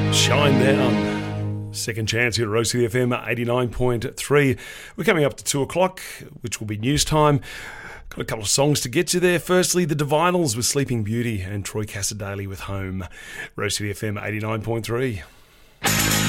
Shine Down. Second chance here at Roast City FM 89.3. We're coming up to 2 o'clock, which will be news time. Got a couple of songs to get to there. Firstly, the Divinals with Sleeping Beauty and Troy Cassadaly with Home. Roast City FM 89.3.